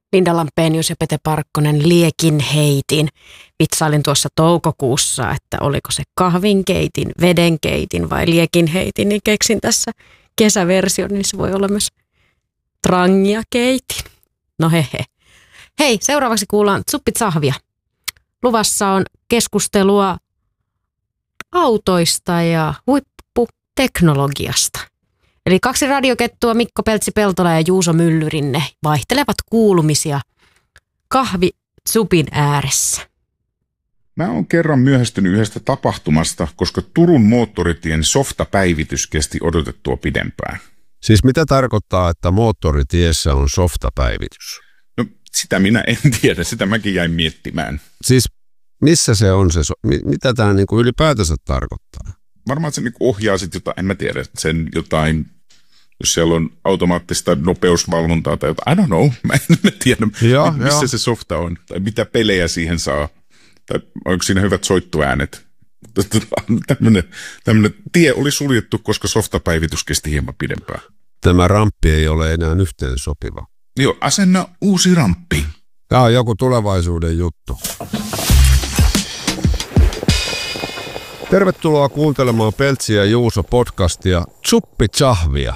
Linda Lampenius ja Pete Parkkonen liekin heitin. Vitsailin tuossa toukokuussa, että oliko se kahvinkeitin, vedenkeitin vai liekin heitin, niin keksin tässä kesäversion, niin se voi olla myös trangia keitin. No hehe. Hei, seuraavaksi kuullaan Tsuppit Sahvia. Luvassa on keskustelua autoista ja huipputeknologiasta. Eli 2 radiokettua, Mikko Peltsi-Peltola ja Juuso Myllyrinne, vaihtelevat kuulumisia kahvitsupin ääressä. Mä oon kerran myöhästynyt yhdestä tapahtumasta, koska Turun moottoritien softapäivitys kesti odotettua pidempään. Siis mitä tarkoittaa, että moottoritiessä on softapäivitys? No sitä minä en tiedä, sitä mäkin jäin miettimään. Siis missä se on se, mitä tämä niinku ylipäätänsä tarkoittaa? Varmaan se niinku ohjaa sitten jotain, en mä tiedä, sen jotain, jos siellä on automaattista nopeusvalvontaa tai jotain, I don't know, mä en tiedä, missä se softa on, tai mitä pelejä siihen saa, tai onko siinä hyvät soittoäänet. Tämmöinen tie oli suljettu, koska softapäivitys kesti hieman pidempään. Tämä ramppi ei ole enää yhteen sopiva. Joo, asenna uusi ramppi. Tämä on joku tulevaisuuden juttu. Tervetuloa kuuntelemaan Peltsi ja Juuso podcastia Tsuppit Sahvia.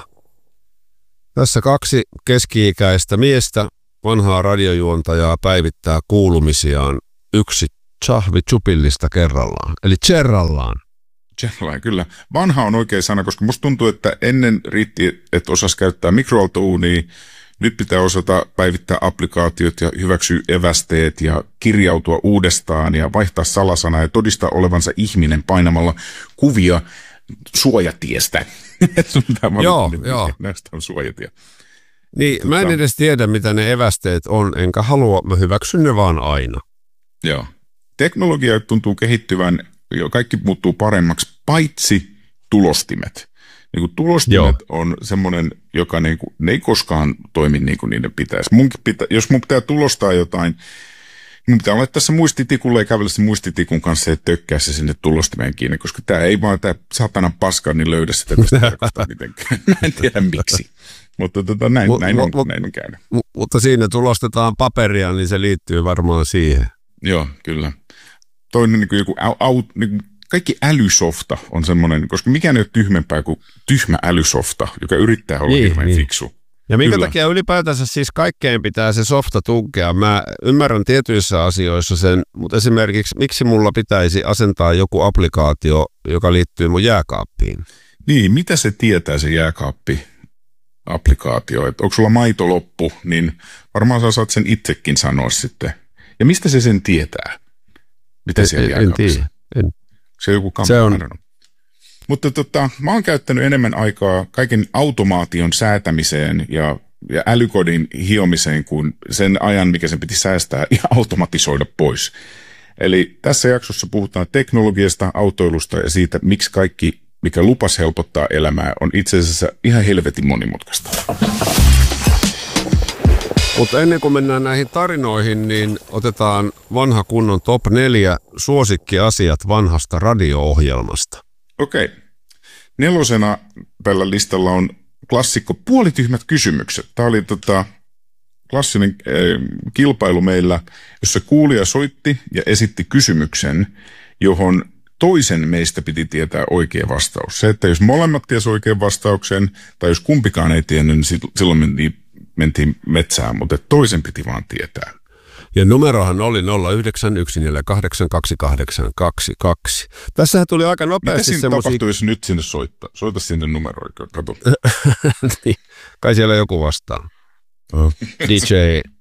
Tässä 2 keski-ikäistä miestä, vanhaa radiojuontajaa päivittää kuulumisiaan yksi sahvi tsupillista kerrallaan, eli tserrallaan. Tserrallaan, kyllä. Vanha on oikea sana, koska musta tuntuu, että ennen riitti, että osasi käyttää mikroaaltouunia. Nyt pitää osata päivittää applikaatiot ja hyväksyä evästeet ja kirjautua uudestaan ja vaihtaa salasana ja todistaa olevansa ihminen painamalla kuvia suojatiestä. Joo. Näistä on suojatie. Niin, mä en edes tiedä, mitä ne evästeet on, enkä halua, mä hyväksyn ne vaan aina. Joo. Teknologia tuntuu kehittyvän, kaikki muuttuu paremmaksi, paitsi tulostimet. Niin kuin tulostimet on semmoinen, joka ne ei koskaan toimi niin kuin niiden pitäisi. Jos mun pitää tulostaa jotain, mun pitää laittaa se muistitikulle ja kävellä se muistitikun kanssa ja tökkää se sinne tulostimeen kiinni, koska tämä ei vaan tämä saatanan paska, niin löydä sitä tästä mitenkään. Mä en tiedä miksi, mutta näin on käynyt. Mutta siinä tulostetaan paperia, niin se liittyy varmaan siihen. Joo, kyllä. Toinen niin kuin joku kaikki älysofta on semmoinen, koska mikään ei ole tyhmempää kuin tyhmä älysofta, joka yrittää olla hirveän fiksu. Ja minkä takia ylipäätänsä siis kaikkeen pitää se softa tunkea? Mä ymmärrän tietyissä asioissa sen, mutta esimerkiksi miksi mulla pitäisi asentaa joku applikaatio, joka liittyy mun jääkaappiin? Niin, mitä se tietää se jääkaappi-applikaatio? Että onko sulla maito loppu, niin varmaan sä saat sen itsekin sanoa sitten. Ja mistä se sen tietää? Mitä siellä jääkaapissa? Se on joku kamera. Mutta mä oon käyttänyt enemmän aikaa kaiken automaation säätämiseen ja älykodin hiomiseen kuin sen ajan, mikä sen piti säästää ja automatisoida pois. Eli tässä jaksossa puhutaan teknologiasta, autoilusta ja siitä, miksi kaikki, mikä lupas helpottaa elämää, on itse asiassa ihan helvetin monimutkaista. Mutta ennen kuin mennään näihin tarinoihin, niin otetaan vanha kunnon top 4 suosikkiasiat vanhasta radio-ohjelmasta. Okei. 4. tällä listalla on klassikko puolityhmät kysymykset. Tämä oli klassinen kilpailu meillä, jossa kuulija soitti ja esitti kysymyksen, johon toisen meistä piti tietää oikea vastaus. Se, että jos molemmat tiesi oikean vastauksen, tai jos kumpikaan ei tiennyt, niin silloin mentiin metsään, mutta toisen piti vaan tietää. Ja numerohan oli 0914828822. Tässähän tuli aika nopeasti semmoisia... Mitä siinä tapahtui, jos nyt sinne soittaa? Soita sinne numeroon, kato. Niin, kai siellä joku vastaa. DJ.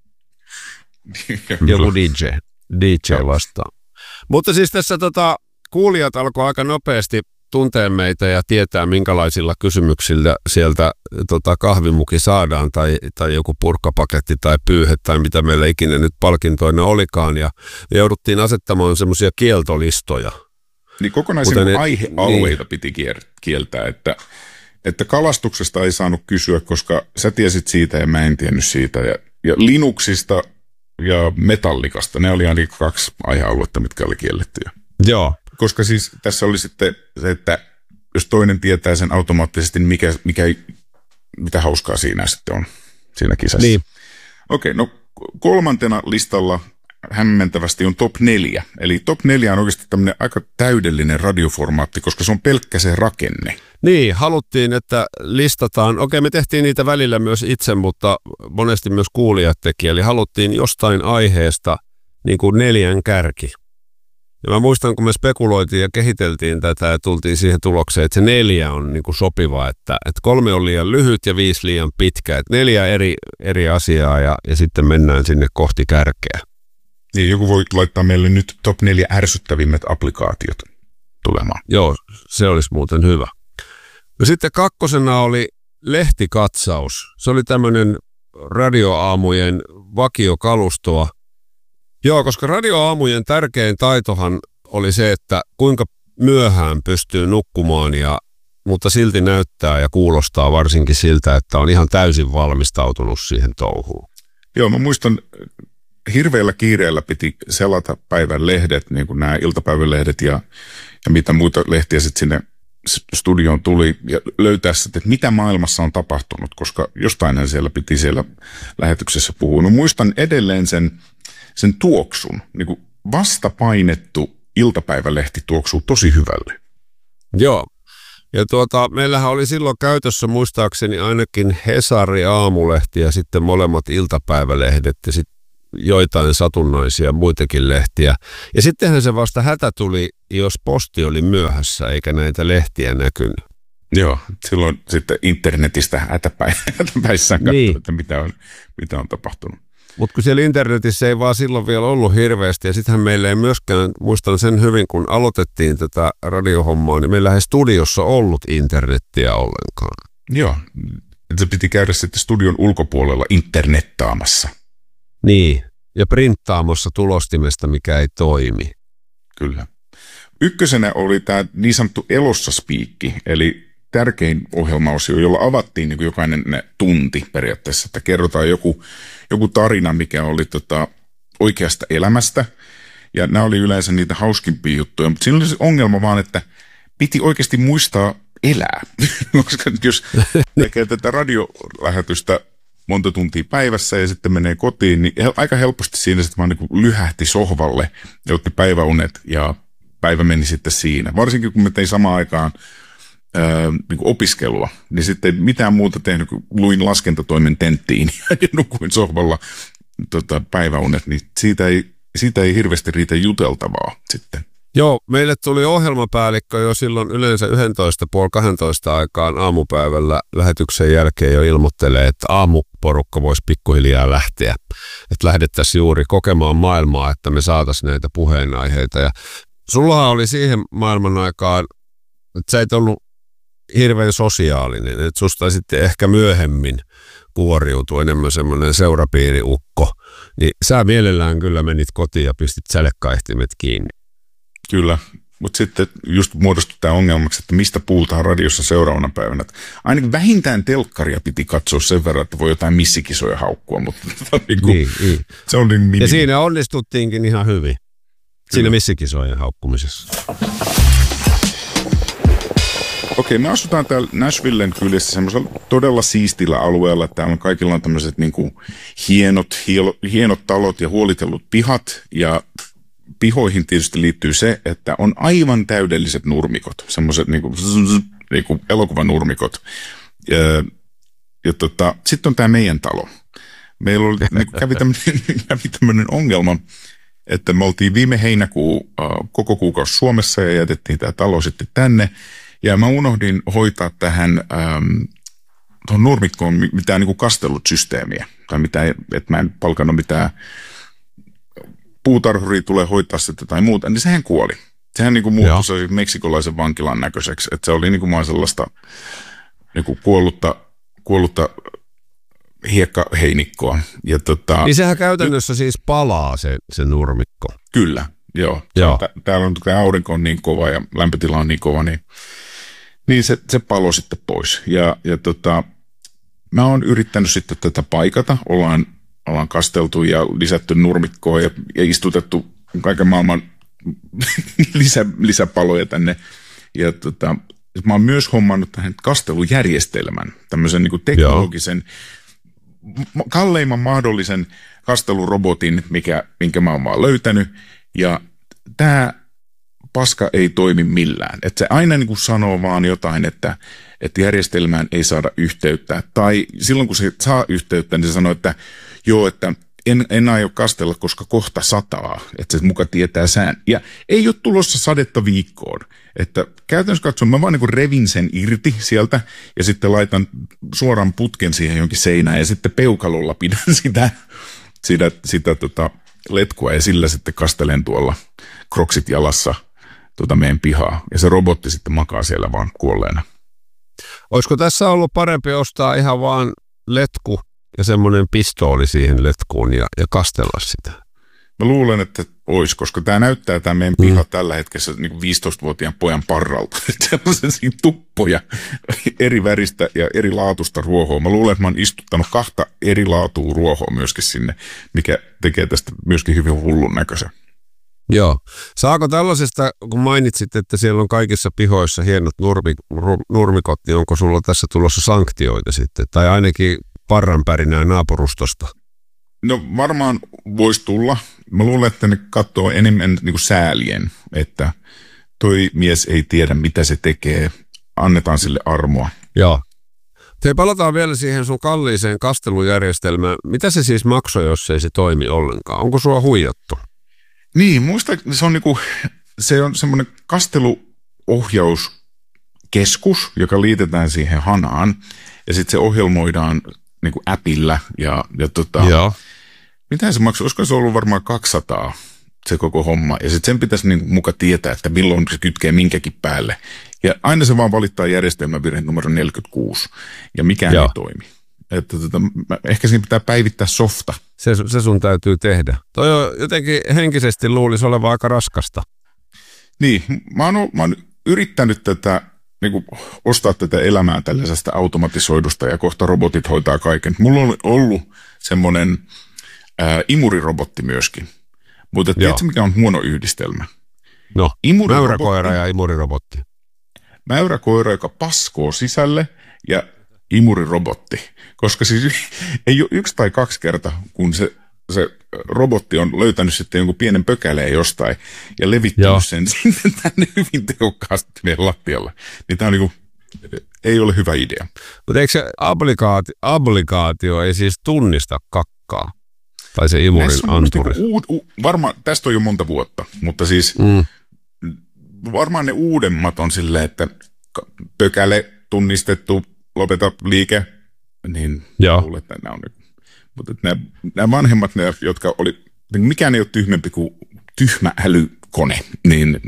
Joku DJ vastaa. Mutta siis tässä kuulijat alkoi aika nopeasti tuntee meitä ja tietää, minkälaisilla kysymyksillä sieltä kahvimuki saadaan tai joku purkkapaketti tai pyyhe tai mitä meillä ikinä nyt palkintoina olikaan. Ja jouduttiin asettamaan semmoisia kieltolistoja. Niin kokonaisia aihealueita piti kieltää, että kalastuksesta ei saanut kysyä, koska sä tiesit siitä ja mä en tiennyt siitä. Ja Linuxista ja Metallikasta, ne oli ainakin 2 aihealuetta, mitkä oli kiellettyjä. Joo. Koska siis tässä oli sitten se, että jos toinen tietää sen automaattisesti, niin mitä hauskaa siinä sitten on siinä kisassa. Niin. Okei, no kolmantena listalla hämmentävästi on Top 4. Eli Top 4 on oikeasti tämmöinen aika täydellinen radioformaatti, koska se on pelkkä se rakenne. Niin, haluttiin, että listataan. Okei, me tehtiin niitä välillä myös itse, mutta monesti myös kuulijat teki. Eli haluttiin jostain aiheesta niin kuin 4 kärki. Ja mä muistan, kun me spekuloitiin ja kehiteltiin tätä ja tultiin siihen tulokseen, että se 4 on niin kuin sopiva, että 3 on liian lyhyt ja 5 liian pitkä. Että 4 eri asiaa ja sitten mennään sinne kohti kärkeä. Niin, joku voi laittaa meille nyt top 4 ärsyttävimmät applikaatiot tulemaan. Joo, se olisi muuten hyvä. No sitten 2. oli lehtikatsaus. Se oli tämmöinen radioaamujen vakiokalustoa. Joo, koska radioaamujen tärkein taitohan oli se, että kuinka myöhään pystyy nukkumaan, mutta silti näyttää ja kuulostaa varsinkin siltä, että on ihan täysin valmistautunut siihen touhuun. Joo, mä muistan, hirveällä kiireellä piti selata päivän lehdet, niin kuin nämä iltapäivän lehdet ja mitä muita lehtiä sitten sinne studioon tuli ja löytää sitten, että mitä maailmassa on tapahtunut, koska jostainhan siellä piti siellä lähetyksessä puhua. Mä muistan edelleen sen tuoksun, niin kuin vastapainettu iltapäivälehti tuoksuu tosi hyvälle. Joo, ja meillähän oli silloin käytössä muistaakseni ainakin Hesari aamulehti ja sitten molemmat iltapäivälehdet ja sitten joitain satunnaisia muitakin lehtiä. Ja sittenhän se vasta hätä tuli, jos posti oli myöhässä eikä näitä lehtiä näkynyt. Joo, silloin sitten internetistä hätäpäissään katsoi, niin, että mitä on tapahtunut. Mutta kun siellä internetissä ei vaan silloin vielä ollut hirveästi, ja sittenhän meillä ei myöskään, muistan sen hyvin, kun aloitettiin tätä radiohommaa, niin meillä ei studiossa ollut internettiä ollenkaan. Joo, se piti käydä sitten studion ulkopuolella internettaamassa. Niin, ja printtaamassa tulostimesta, mikä ei toimi. Kyllä. 1. oli tämä niin sanottu elossa spiikki, eli tärkein ohjelmaosio, jolla avattiin niin jokainen tunti periaatteessa, että kerrotaan joku tarina, mikä oli oikeasta elämästä, ja nämä oli yleensä niitä hauskimpia juttuja, mutta siinä oli se ongelma vaan, että piti oikeasti muistaa elää, koska jos tekee tätä radiolähetystä monta tuntia päivässä ja sitten menee kotiin, niin aika helposti siinä sitten vaan niin lyhähti sohvalle ja otti päiväunet ja päivä meni sitten siinä. Varsinkin kun me tein samaan aikaan niin opiskelua, niin sitten mitään muuta tehnyt, kun luin laskentatoimen tenttiin ja nukuin sohvalla päiväunet, niin siitä ei hirveästi riitä juteltavaa sitten. Joo, meille tuli ohjelmapäällikkö jo silloin yleensä 11:30 aikaan aamupäivällä lähetyksen jälkeen jo ilmoittelee, että aamuporukka voisi pikkuhiljaa lähteä. Että lähdettäisiin juuri kokemaan maailmaa, että me saataisiin näitä puheenaiheita. Ja sullahan oli siihen maailman aikaan, että sä et ollut hirveän sosiaalinen, että susta sitten ehkä myöhemmin kuoriutui enemmän semmoinen seurapiiriukko. Niin sä mielellään kyllä menit kotiin ja pistit sälekkaihtimet kiinni. Kyllä, mutta sitten just muodostui tämä ongelmaksi, että mistä puhutaan radiossa seuraavana päivänä. Ainakin vähintään telkkaria piti katsoa sen verran, että voi jotain missikisoja haukkua, mutta niin. Se on niin minimi. Ja siinä onnistuttiinkin ihan hyvin, siinä missikisojen haukkumisessa. Okei, me asutaan täällä Nashvillen kylissä semmoisella todella siistillä alueella. Täällä on kaikilla on tämmöiset niin kuin hienot talot ja huolitellut pihat pihoihin tietysti liittyy se, että on aivan täydelliset nurmikot, semmoiset niin kuin elokuvanurmikot. Sitten on tämä meidän talo. Meillä oli, kävi tämmöinen ongelma, että me oltiin viime heinäkuun koko kuukausi Suomessa ja jätettiin tämä talo sitten tänne. Ja mä unohdin hoitaa tähän tuohon nurmikkoon mitään niin kuin kastellut systeemiä, tai että mä en palkannut mitään puutarhuria tulee hoitaa sitten tai muuta, niin sehän kuoli. Sehän niin kuin muuttui se meksikolaisen vankilan näköiseksi, että se oli niin kuin vaan sellaista niin kuin kuollutta hiekkaheinikkoa. Ja niin sehän käytännössä siis palaa se nurmikko. Kyllä, joo. Täällä on tämä aurinko on niin kova ja lämpötila on niin kova, niin se paloi sitten pois. Ja mä oon yrittänyt sitten tätä paikata, ollaan kasteltu ja lisätty nurmikkoa ja istutettu kaiken maailman lisäpaloja tänne. Ja mä oon myös hommannut tähän kastelujärjestelmän, tämmöisen niin kuin teknologisen kalleimman mahdollisen kastelurobotin, minkä mä oon vaan löytänyt, ja tämä paska ei toimi millään. Että se aina niin kuin sanoo vaan jotain, että järjestelmään ei saada yhteyttä. Tai silloin, kun se saa yhteyttä, niin se sanoo, että joo, että en aio kastella, koska kohta sataa. Että se muka tietää sään. Ja ei ole tulossa sadetta viikkoon. Että käytännössä katsoen mä vaan niin kuin revin sen irti sieltä ja sitten laitan suoran putken siihen jonkin seinään ja sitten peukalolla pidän sitä letkua ja sillä sitten kastelen tuolla kroksit jalassa meidän pihaa. Ja se robotti sitten makaa siellä vaan kuolleena. Olisiko tässä ollut parempi ostaa ihan vaan letku ja semmoinen pistooli siihen letkuun ja kastella sitä? Mä luulen, että olisi, koska tämä näyttää tämä meidän piha tällä hetkessä niin kuin 15-vuotiaan pojan parralta. Sellaisia tuppoja eri väristä ja eri laatusta ruohoa. Mä luulen, että mä oon istuttanut 2 eri laatua ruohoa myöskin sinne, mikä tekee tästä myöskin hyvin hullun näköisen. Joo. Saako tällaisesta, kun mainitsit, että siellä on kaikissa pihoissa hienot nurmikot, niin onko sulla tässä tulossa sanktioita sitten? Tai ainakin parranpärinää naapurustosta? No varmaan voisi tulla. Mä luulen, että ne katsoo enemmän niin kuin säälien, että toi mies ei tiedä, mitä se tekee. Annetaan sille armoa. Joo. Palataan vielä siihen sun kalliiseen kastelujärjestelmään. Mitä se siis maksoi, jos ei se toimi ollenkaan? Onko sua huijattu? Niin, muista, se on semmoinen kasteluohjauskeskus, joka liitetään siihen hanaan, ja sitten se ohjelmoidaan niin kuin appilla, ja mitä se maksoi? Olisiko se ollut varmaan 200 se koko homma, ja sitten sen pitäisi niin muka tietää, että milloin se kytkee minkäkin päälle, ja aina se vaan valittaa järjestelmävirhe numero 46, ja mikään ei toimi. Että ehkä siinä pitää päivittää softa. Se sun täytyy tehdä. Toi on jotenkin henkisesti luulisi olevan aika raskasta. Niin, mä oon yrittänyt niin kuin ostaa tätä elämää tällaisesta automatisoidusta ja kohta robotit hoitaa kaiken. Mulla on ollut semmoinen imurirobotti myöskin, mutta tiedätkö mikä on huono yhdistelmä? No, mäyräkoira ja imurirobotti. Mäyräkoira, joka paskoo sisälle ja imurirobotti, koska siis ei ole 1 tai 2 kertaa, kun se robotti on löytänyt sitten jonkun pienen pökäleen jostain ja levittänyt sen sitten tänne hyvin tehokkaasti meidän lattialla. Niin tämä on niin kuin, ei ole hyvä idea. Mutta eikö se applikaatio ei siis tunnista kakkaa? Tai se imurin anturi? Varmaan, tästä on jo monta vuotta, mutta siis varmaan ne uudemmat on silleen, että pökäle tunnistettu, lopeta liike, niin luulen, että nämä on nyt. Mutta nämä vanhemmat, jotka oli, mikään ei ole tyhmempi kuin tyhmä älykone, niin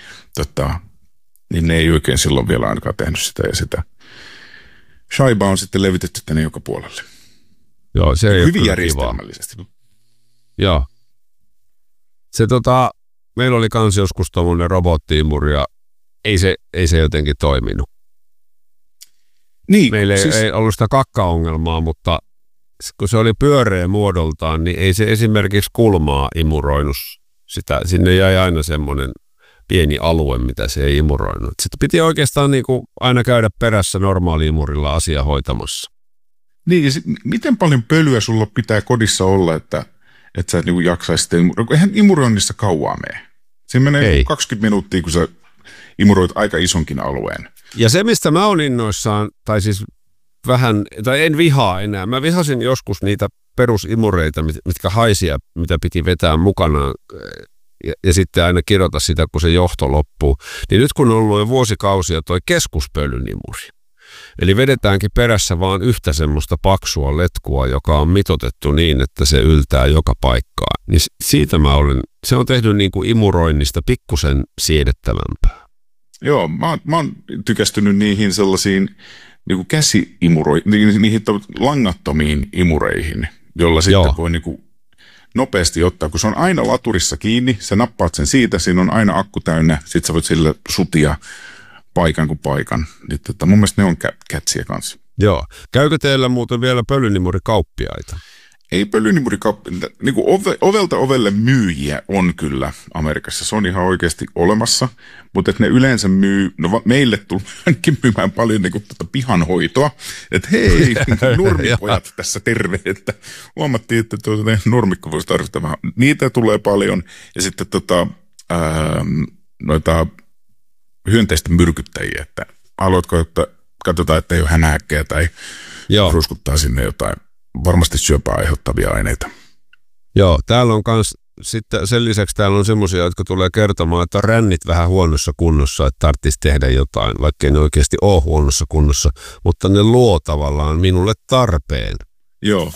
ne ei oikein silloin vielä ainakaan tehnyt sitä, ja sitä shaibaa on sitten levitetty tänne joka puolelle. Joo, se ei hyvin järjestelmällisesti. Joo. Se meillä oli kans joskus tommoinen robottiimuri, ja ei se jotenkin toiminut. Niin, meillä ei ollut sitä kakkaongelmaa, mutta kun se oli pyöreä muodoltaan, niin ei se esimerkiksi kulmaa imuroinut sitä. Sinne jäi aina semmoinen pieni alue, mitä se ei imuroinut. Sitten piti oikeastaan niin kuin aina käydä perässä normaali-imurilla asia hoitamassa. Niin, ja miten paljon pölyä sulla pitää kodissa olla, että sä et niin jaksaisi sitten eihän imuroinnissa kauaa mene. Siinä menee 20 minuuttia, kun sä imuroit aika isonkin alueen. Ja se, mistä mä oon innoissaan, tai siis vähän, tai en vihaa enää. Mä vihasin joskus niitä perusimureita, mitkä haisia, mitä piti vetää mukanaan ja sitten aina kirjoita sitä, kun se johto loppuu. Niin nyt kun on ollut jo vuosikausia toi keskuspölynimuri. Eli vedetäänkin perässä vaan yhtä semmoista paksua letkua, joka on mitoitettu niin, että se yltää joka paikkaan. Niin siitä se on tehnyt niin kuin imuroinnista pikkusen siedettävämpää. Joo, mä oon tykästynyt niihin sellaisiin niin kuin niihin langattomiin imureihin, jolla sitten voi niin kuin nopeasti ottaa, kun se on aina laturissa kiinni, sä nappaat sen siitä, siinä on aina akku täynnä, sit sä voit sille sutia paikan kuin paikan. Niin, mun mielestä ne on kätsiä kanssa. Joo. Käykö teillä muuten vielä pölynimurikauppiaita? Ei pölynimurikauppa, niin kuin ovelta ovelle myyjiä on kyllä Amerikassa. Se on ihan oikeasti olemassa, mutta että ne yleensä myy, no meille tulee ainakin myymään paljon niin kuin pihanhoitoa. Että hei, nurmipojat tässä terve, että huomattiin, että nurmikko voisi tarvita vähän. Niitä tulee paljon ja sitten noita hyönteisten myrkyttäjiä, että haluatko, että katsotaan, että ei ole hänääkkejä tai ruskuttaa sinne jotain varmasti syöpää aiheuttavia aineita. Joo, täällä on kans, sitten sen lisäksi täällä on semmoisia, jotka tulee kertomaan, että rännit vähän huonossa kunnossa, että tarvitsisi tehdä jotain, vaikka ei ne oikeasti ole huonossa kunnossa, mutta ne luo tavallaan minulle tarpeen. Joo.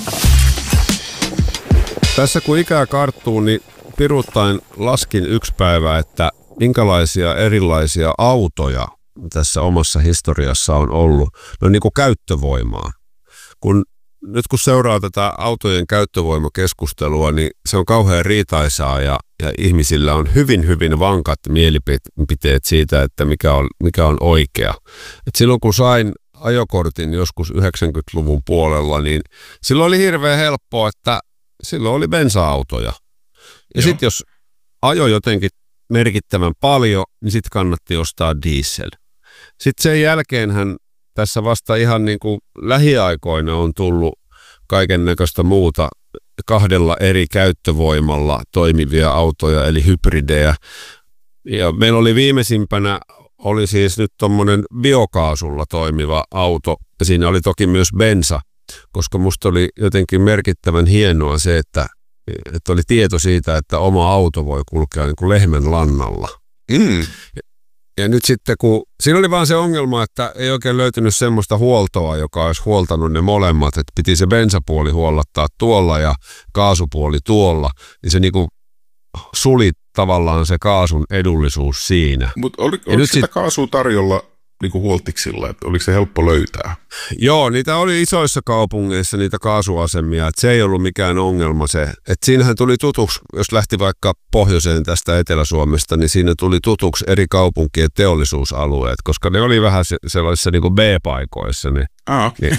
Tässä kun ikää karttuu, niin piruuttain laskin yksi päivä, että minkälaisia erilaisia autoja tässä omassa historiassa on ollut. No niin kuin käyttövoimaa. Nyt kun seuraa tätä autojen käyttövoimakeskustelua, niin se on kauhean riitaisaa ja ihmisillä on hyvin, hyvin vankat mielipiteet siitä, että mikä on oikea. Et silloin kun sain ajokortin joskus 90-luvun puolella, niin silloin oli hirveän helppoa, että silloin oli bensa-autoja. Ja sitten jos ajo jotenkin merkittävän paljon, niin sitten kannatti ostaa diesel. Sitten sen jälkeenhän tässä vasta ihan niin kuin lähiaikoina on tullut kaikennäköistä muuta 2 eri käyttövoimalla toimivia autoja, eli hybridejä. Ja meillä oli viimeisimpänä, oli siis nyt tommonen biokaasulla toimiva auto, ja siinä oli toki myös bensa, koska musta oli jotenkin merkittävän hienoa se, että oli tieto siitä, että oma auto voi kulkea niin kuin lehmän lannalla. Ja nyt sitten, kun siinä oli vaan se ongelma, että ei oikein löytynyt semmoista huoltoa, joka olisi huoltanut ne molemmat, että piti se bensapuoli huollattaa tuolla ja kaasupuoli tuolla, niin se niinku suli tavallaan se kaasun edullisuus siinä. Mutta oliko sitä kaasua tarjolla niinku huoltiksilla, että oliko se helppo löytää? Joo, niitä oli isoissa kaupungeissa niitä kaasuasemia, että se ei ollut mikään ongelma se. Että siinähän tuli tutuksi, jos lähti vaikka pohjoiseen tästä Etelä-Suomesta, niin siinä tuli tutuksi eri kaupunkien teollisuusalueet, koska ne oli vähän sellaisissa niin kuin B-paikoissa ne niin,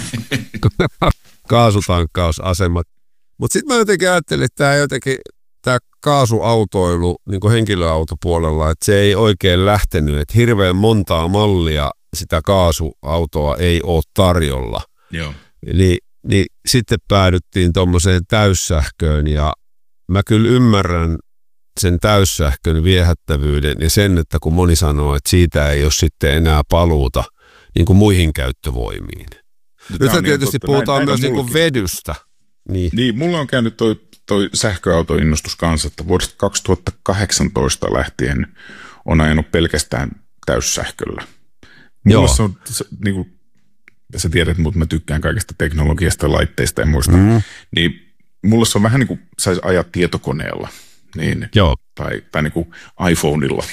kaasutankkausasemat. Mutta sitten mä jotenkin ajattelin, että tämä kaasuautoilu niin kuin henkilöautopuolella, että se ei oikein lähtenyt, että hirveän montaa mallia sitä kaasuautoa ei ole tarjolla. Joo. Niin sitten päädyttiin tuommoiseen täyssähköön ja mä kyllä ymmärrän sen täyssähkön viehättävyyden ja sen, että kun moni sanoo, että siitä ei ole sitten enää paluuta niin kuin muihin käyttövoimiin. Nyt tietysti puhutaan myös niin kuin vedystä. Niin, mulla on käynyt toi sähköautoinnostus kanssa, että vuodesta 2018 lähtien on ajanut pelkästään täyssähköllä. Mulla se on, niin kuin sä tiedät, mutta mä tykkään kaikesta teknologiasta, laitteista ja muista, niin mulla se on vähän niin kuin saisi ajaa tietokoneella, niin, tai niin kuin iPhoneilla.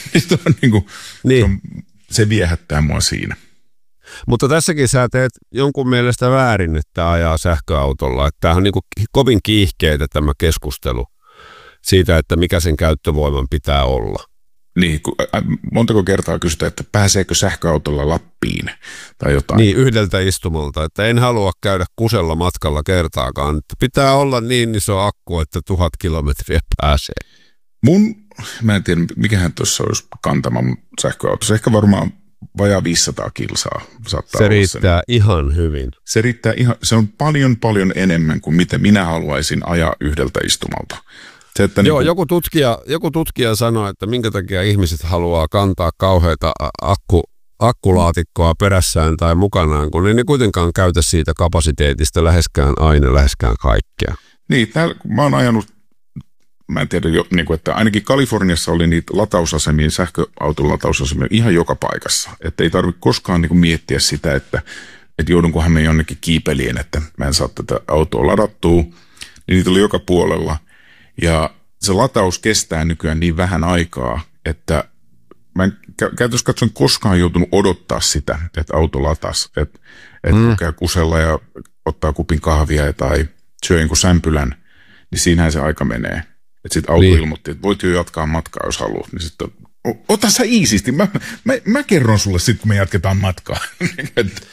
Se viehättää mua siinä. Mutta tässäkin sä teet jonkun mielestä väärin, että ajaa sähköautolla. Että tämähän on niin kuin kovin kiihkeitä tämä keskustelu siitä, että mikä sen käyttövoiman pitää olla. Niin, montako kertaa kysytään, että pääseekö sähköautolla Lappiin tai jotain. Niin, yhdeltä istumalta, että en halua käydä kusella matkalla kertaakaan. Että pitää olla niin iso akku, että 1000 kilometriä pääsee. Mä en tiedä, mikähän tuossa olisi kantama sähköautossa. Ehkä varmaan vajaa 500 kilsaa saattaa se riittää ihan hyvin. Se on paljon enemmän kuin mitä minä haluaisin ajaa yhdeltä istumalta. Se, että joo, joku tutkija sanoi, että minkä takia ihmiset haluaa kantaa kauheita akkulaatikkoa perässään tai mukanaan, kun ne kuitenkaan käytä siitä kapasiteetista läheskään kaikkea. Niin, mä oon ajanut, mä en tiedä, että ainakin Kaliforniassa oli niitä latausasemia, sähköauton latausasemia ihan joka paikassa. Että ei tarvitse koskaan miettiä sitä, että joudunkohan me jonnekin kiipeliin, että mä en saa tätä autoa ladattua. Niin niitä oli joka puolella. Ja se lataus kestää nykyään niin vähän aikaa, että mä en käytössä katsoen koskaan joutunut odottaa sitä, että auto lataisi. Että käy kusella ja ottaa kupin kahvia tai syö jonkun sämpylän, niin siinähän se aika menee. Että sitten auto ilmoitti, että voit jo jatkaa matkaa, jos haluat. Niin sitten ota sä iisisti. Mä kerron sulle sitten, kun me jatketaan matkaa.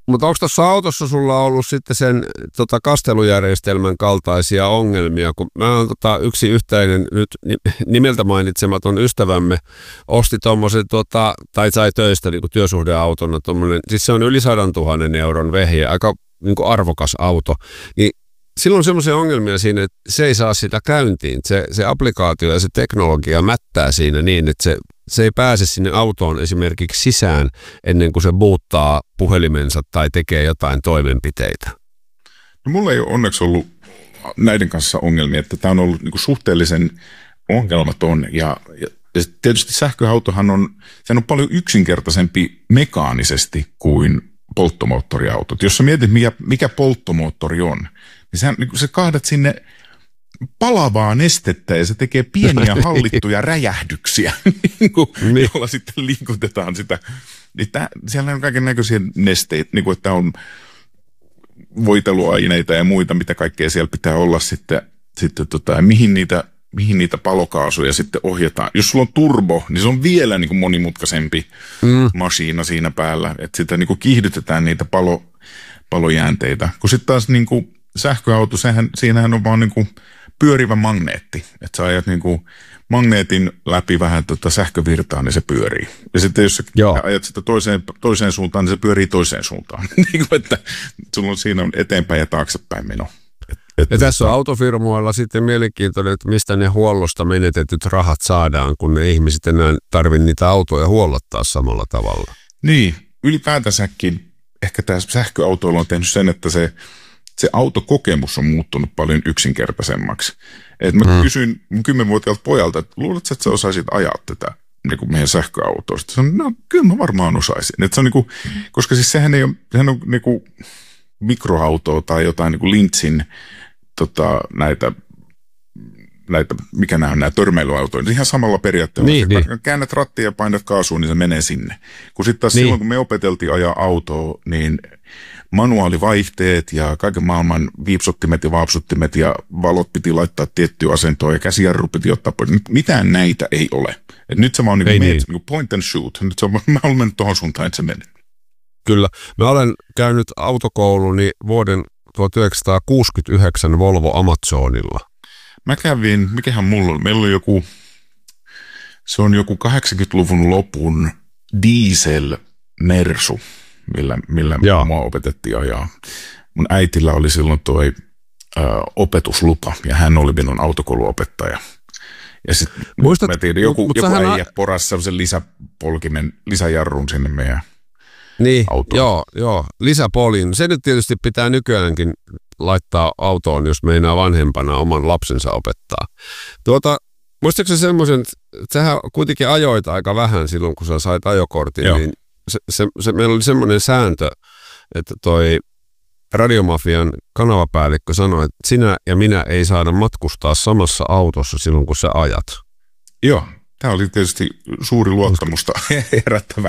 Mutta onko tuossa autossa sulla ollut sitten sen kastelujärjestelmän kaltaisia ongelmia, kun mä oon yksi yhteinen nyt nimeltä mainitsematon ystävämme osti tuommoisen, tai sai töistä niin kuin työsuhdeautona tommonen, siis se on yli 100 000 euron vehje, aika niin kuin arvokas auto, niin silloin on semmoisia ongelmia siinä, että se ei saa sitä käyntiin, se applikaatio ja se teknologia mättää siinä niin, että se ei pääse sinne autoon esimerkiksi sisään ennen kuin se boottaa puhelimensa tai tekee jotain toimenpiteitä. No, mulla ei ole onneksi ollut näiden kanssa ongelmia, että tämä on ollut niin kuin suhteellisen ongelmaton ja tietysti sähköautohan on paljon yksinkertaisempi mekaanisesti kuin polttomoottoriautot. Jos sä mietit, mikä polttomoottori on, niin sä kahdat sinne palavaa nestettä ja se tekee pieniä hallittuja räjähdyksiä, joilla sitten liikutetaan sitä. Siellä on kaiken näköisiä nesteitä, niin kuin, että on voiteluaineita ja muita, mitä kaikkea siellä pitää olla sitten mihin niitä palokaasuja sitten ohjataan. Jos sulla on turbo, niin se on vielä niin kuin monimutkaisempi masiina siinä päällä, että sitä niin kuin kiihdytetään niitä palojäänteitä. Kun sitten taas niin kuin sähköauto, siinähän on vaan niin kuin pyörivä magneetti, että sä ajat niin kuin magneetin läpi vähän sähkövirtaa, niin se pyörii. Ja sitten jos sä ajat sitä toiseen suuntaan, niin se pyörii toiseen suuntaan. Niin kuin, että siinä on eteenpäin ja taaksepäin meno. Ja tässä on autofirmoilla sitten mielenkiintoinen, että mistä ne huollosta menetetyt rahat saadaan, kun ne ihmiset enää tarvitse niitä autoja huollottaa samalla tavalla. Niin, ylipäätänsäkin ehkä tämä sähköautoilla on tehnyt sen, että se autokokemus on muuttunut paljon yksinkertaisemmaksi. Et mä kysyin mun 10-vuotiaalta pojalta, että luuletko, että sä osaisit ajaa tätä niin kuin meidän sähköautoista? Se on, no kyllä mä varmaan osaisin. Et se on niin kuin, koska siis sehän on niin kuin mikroautoa tai jotain niin kuin Lynxin näitä, mikä nämä on nämä törmäilyautoja, ihan samalla periaatteella. Niin. Käännät rattia ja painat kaasua, niin se menee sinne. Kun sitten taas silloin, kun me opeteltiin ajaa autoa, niin manuaalivaihteet ja kaiken maailman viipsottimet ja vaapsuttimet ja valot piti laittaa tiettyä asentoa ja käsijarru piti ottaa pois. Mitään näitä ei ole. Et nyt se vaan niin point and shoot. Nyt se on, mä olen mennyt tuohon suuntaan, että se menee. Kyllä. Mä olen käynyt autokouluni vuoden 1969 Volvo Amazonilla. Mä kävin, mikähän mulla on? Meillä oli se on joku 80-luvun lopun diesel Mersu, millä mua opetettiin ajaa. Mun äitillä oli silloin opetuslupa ja hän oli minun autokouluopettaja. Ja sitten mä tiedän, joku äijä porasi sellaisen lisäjarrun sinne meidän autoon. Joo, lisäpoliin. Se nyt tietysti pitää nykyäänkin laittaa autoon, jos meinaa vanhempana oman lapsensa opettaa. Muistatko semmoisen, sähän kuitenkin ajoit aika vähän silloin, kun sä sait ajokortin, niin meillä oli semmoinen sääntö, että toi Radiomafian kanavapäällikkö sanoi, että sinä ja minä ei saada matkustaa samassa autossa silloin, kun sä ajat. Joo, tämä oli tietysti suuri luottamusta herättävä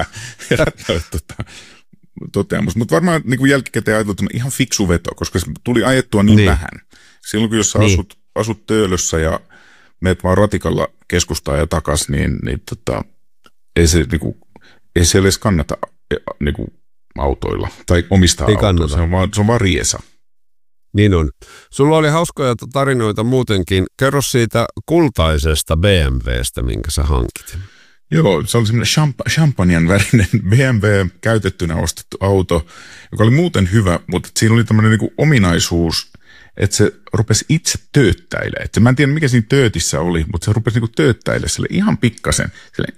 toteamus, mutta varmaan niin kuin jälkikäteen ajateltu ihan fiksu veto, koska se tuli ajettua niin vähän. Silloin kun jos sä asut Töölössä ja meet vaan ratikalla keskustaan ja takas, niin ei se edes kannata niinku autoilla tai omistaa autoa. Se on vaan riesa. Niin on. Sulla oli hauskoja tarinoita muutenkin. Kerro siitä kultaisesta BMWstä, minkä sä hankit. Joo, se oli semmoinen champagnen värinen BMW käytettynä ostettu auto, joka oli muuten hyvä, mutta siinä oli tämmöinen niinku ominaisuus, että se rupesi itse tööttäilemään. Mä en tiedä, mikä siinä töötissä oli, mutta se rupesi niinku tööttäilemään sille ihan pikkasen.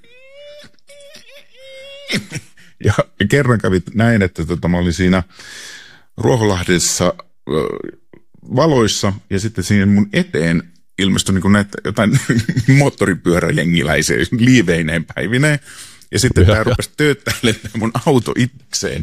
Ja kerran kävi näin, että mä olin siinä Ruoholahdessa valoissa ja sitten siinä mun eteen ilmestyi niin näitä jotain moottoripyöräjengiläisiä liiveineen päivineen. Ja sitten tämä rupesi tööttäilemään mun auto itsekseen.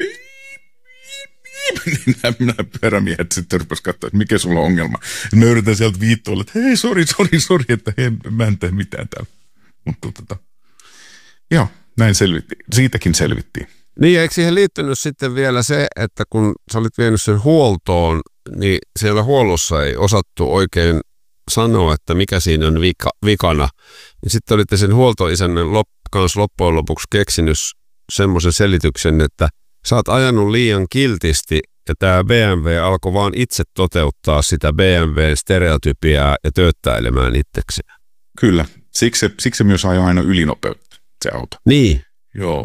Niin nämä pyörämiehet sitten rupesi katsoa, että mikä sulla on ongelma. Ja mä yritän sieltä viittoilla, että hei, sori, että mä en tee mitään täällä. Mutta joo, näin siitäkin selvittiin. Niin, eikö siihen liittynyt sitten vielä se, että kun sä olit vienyt sen huoltoon, niin siellä huollossa ei osattu oikein sanoa, että mikä siinä on vikana. Niin sitten olitte sen huoltoisännän kanssa loppujen lopuksi keksinyt semmoisen selityksen, että sä oot ajanut liian kiltisti ja tämä BMW alkoi vaan itse toteuttaa sitä BMW-stereotypiaa ja tööttäilemään itsekseen. Kyllä, siksi se myös ajaa aina ylinopeutta, se auto. Niin. Joo.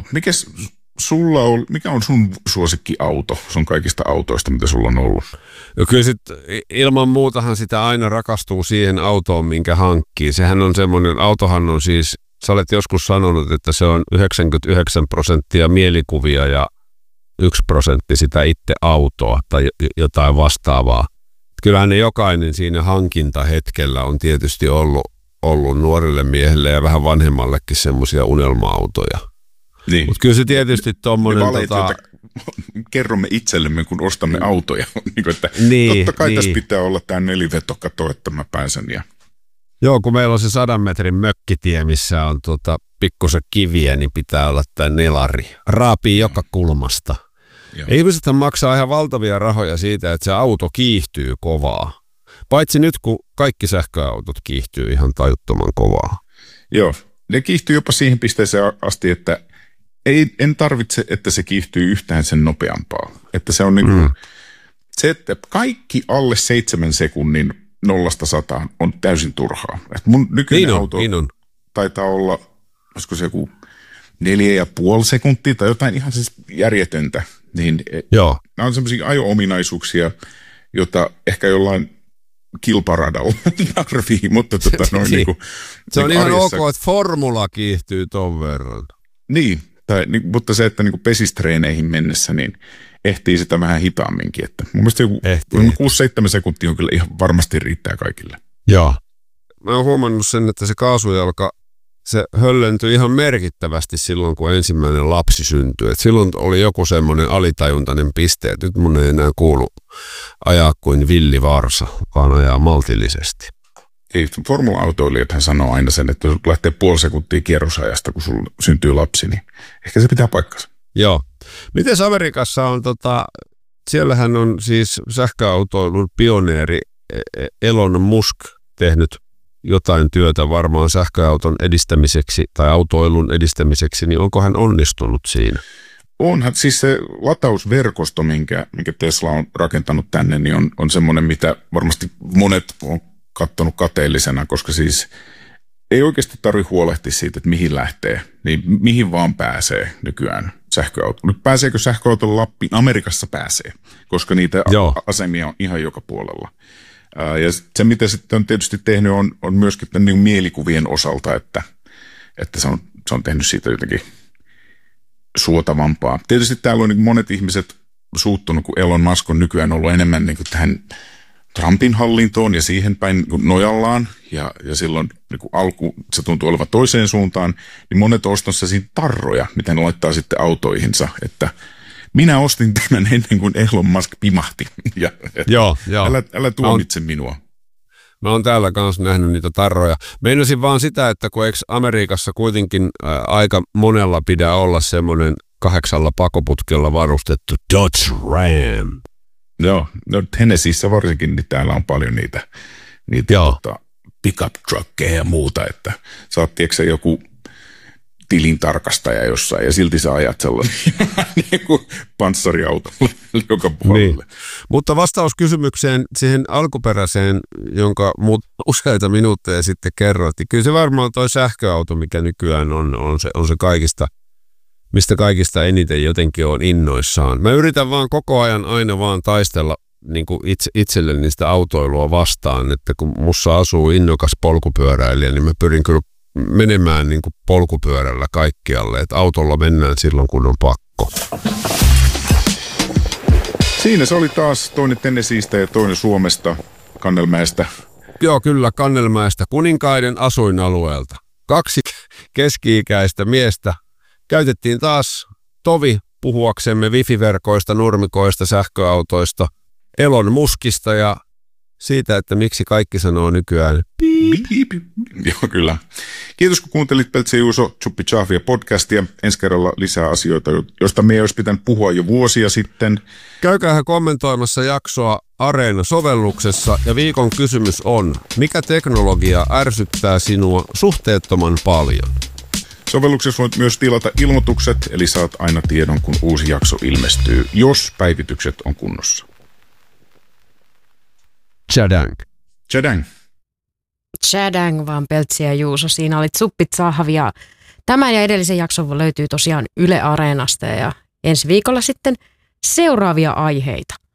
Mikä on sun suosikkiauto sun kaikista autoista, mitä sulla on ollut? No kyllä ilman muutahan sitä aina rakastuu siihen autoon, minkä hankkii. Sehän on semmoinen, autohan on siis, sä olet joskus sanonut, että se on 99% mielikuvia ja 1% sitä itse autoa tai jotain vastaavaa. Kyllähän ne jokainen siinä hankintahetkellä on tietysti ollut nuorille miehille ja vähän vanhemmallekin semmoisia unelma-autoja. Niin. Mutta kyllä se tietysti tuommoinen... kerromme itsellemme, kun ostamme autoja. Totta kai tässä pitää olla tämä nelivetokato, että mä pääsen. Ja... Joo, kun meillä on se 100 metrin mökkitie, missä on pikkusen kiviä, niin pitää olla tämä nelari. Raapii joka kulmasta. Ihmisethän maksaa ihan valtavia rahoja siitä, että se auto kiihtyy kovaa. Paitsi nyt, kun kaikki sähköautot kiihtyy ihan tajuttoman kovaa. Joo, ne kiihtyy jopa siihen pisteeseen asti, että en tarvitse, että se kiihtyy yhtään sen nopeampaa. Että se on se, että kaikki alle 7 sekunnin 0-100 on täysin turhaa. Että mun nykyinen auto taitaa olla, olisiko se joku 4,5 sekuntia tai jotain ihan siis järjetöntä. Niin joo. Nämä on sellaisia ajo-ominaisuuksia, jota ehkä jollain kilparadalla tarvii, mutta se on ihan ok, että formula kiihtyy ton verran. Niin, mutta se, että pesistreeneihin mennessä, niin ehtii sitä vähän hitaamminkin. Että mun mielestä joku 6-7 sekuntia on kyllä ihan varmasti riittää kaikille. Joo. Mä oon huomannut sen, että se kaasujalka, se höllentyi ihan merkittävästi silloin, kun ensimmäinen lapsi syntyi. Et silloin oli joku semmoinen alitajuntainen piste, että nyt mun ei enää kuulu ajaa kuin villivarsa, vaan ajaa maltillisesti. Formula-autoilijathan sanoo aina sen, että jos lähtee 0,5 sekuntia kierrosajasta, kun sulla syntyy lapsi, niin ehkä se pitää paikkansa. Joo. Miten Amerikassa on, siellähän on siis sähköautoilun pioneeri Elon Musk tehnyt jotain työtä varmaan sähköauton edistämiseksi tai autoilun edistämiseksi, niin onko hän onnistunut siinä? Onhan, siis se latausverkosto, minkä Tesla on rakentanut tänne, niin on semmoinen, mitä varmasti monet on katsonut kateellisena, koska siis ei oikeasti tarvitse huolehtia siitä, että mihin lähtee, niin mihin vaan pääsee nykyään sähköauto. Nyt pääseekö sähköautolla Lappiin? Amerikassa pääsee, koska niitä asemia on ihan joka puolella. Ja se, mitä sitten on tietysti tehnyt, on myöskin niin mielikuvien osalta, että se on tehnyt siitä jotenkin suotavampaa. Tietysti täällä on niin monet ihmiset suuttunut, kun Elon Musk on nykyään ollut enemmän niin kuin tähän Trumpin hallintoon ja siihen päin niin nojallaan, ja silloin niin alku se tuntuu olevan toiseen suuntaan, niin monet ostossa siinä tarroja, mitä ne laittaa sitten autoihinsa, että minä ostin tämän ennen kuin Elon Musk pimahti, ja joo. Älä tuomitse minua. Mä oon täällä kanssa nähnyt niitä tarroja. Meinasin vaan sitä, että kun eikö Amerikassa kuitenkin aika monella pidä olla semmoinen 8 pakoputkella varustettu Dodge Ram. Joo, no Tennesseeissä varsinkin, niin täällä on paljon niitä pickup truckeja ja muuta, että sä oot tiedätkö joku tilintarkastaja jossain ja silti sä ajat sellainen niin kuin panssariautolla joka puolelle. Niin. Mutta vastaus kysymykseen siihen alkuperäiseen, jonka useita minuutteja sitten kerroit, niin kyllä se varmaan toi sähköauto, mikä nykyään on se kaikista, mistä kaikista eniten jotenkin on innoissaan. Mä yritän vaan koko ajan aina vaan taistella niin kuin itselleni sitä autoilua vastaan, että kun mussa asuu innokas polkupyöräilijä, niin mä pyrin kyllä menemään niin kuin polkupyörällä kaikkialle, että autolla mennään silloin, kun on pakko. Siinä se oli taas toinen Tennesseeistä ja toinen Suomesta, Kannelmäestä. Joo, kyllä, Kannelmäestä, Kuninkaiden asuinalueelta. 2 keski-ikäistä miestä. Käytettiin taas tovi puhuaksemme wifi-verkoista, nurmikoista, sähköautoista, Elon Muskista ja siitä, että miksi kaikki sanoo nykyään piip. Joo, kyllä. Kiitos, kun kuuntelit Peltsi Juuso Chuppi Chafia podcastia. Ensi kerralla lisää asioita, joista me ei olisi pitänyt puhua jo vuosia sitten. Käykäähän kommentoimassa jaksoa Areena-sovelluksessa ja viikon kysymys on, mikä teknologia ärsyttää sinua suhteettoman paljon? Se Sovelluksessa voit myös tilata ilmoitukset, eli saat aina tiedon, kun uusi jakso ilmestyy, jos päivitykset on kunnossa. Tjadang. Tjadang. Tjadang vaan, Peltsi ja Juuso. Siinä olit Suppit Sahvia. Tämän ja edellisen jakson löytyy tosiaan Yle Areenasta ja ensi viikolla sitten seuraavia aiheita.